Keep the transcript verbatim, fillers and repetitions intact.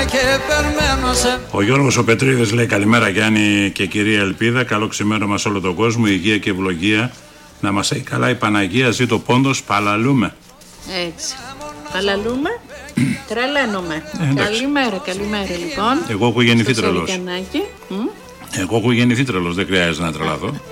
Ο Γιώργος ο Πετρίδης λέει καλημέρα Γιάννη και κυρία Ελπίδα. Καλό ξημέρωμα σε όλο τον κόσμο. Υγεία και ευλογία. Να μας έχει καλά η Παναγία. Ζήτω πόντος. Παλαλούμε. Έτσι. Παλαλούμε. Τρελαίνουμε. Ε, καλημέρα, καλημέρα λοιπόν. Εγώ έχω γεννηθεί τρελός. Mm? Εγώ έχω γεννηθεί τρελός. Δεν χρειάζεται να τρελαθώ.